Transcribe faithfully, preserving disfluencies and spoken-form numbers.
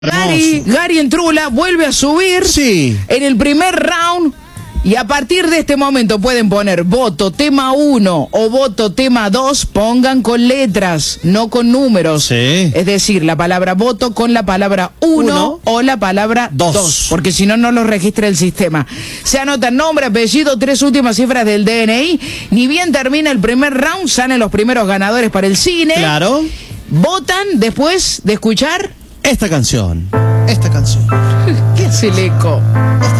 Gary, Gary Entrula vuelve a subir sí. en el primer round y a partir de este momento pueden poner voto tema uno o voto tema dos, pongan con letras, no con números. Sí. Es decir, la palabra voto con la palabra uno, uno. o la palabra dos, dos porque si no, no los registra el sistema. Se anotan nombre, apellido, tres últimas cifras del D N I. Ni bien termina el primer round, salen los primeros ganadores para el cine. Claro. Votan después de escuchar esta canción. Esta canción. ¿Qué es el eco?